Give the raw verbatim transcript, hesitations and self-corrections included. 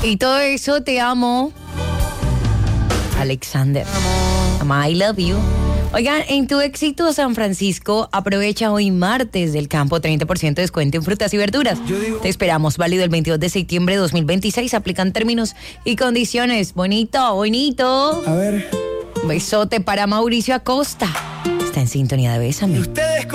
Y todo eso, te amo. Alexander. Mamá, I love you. Oigan, en tu éxito San Francisco, aprovecha hoy martes del campo treinta por ciento de descuento en frutas y verduras. Te esperamos, válido el veintidós de septiembre de dos mil veintiséis. Aplican términos y condiciones. Bonito, bonito. A ver. Besote para Mauricio Acosta. Está en sintonía de Bésame.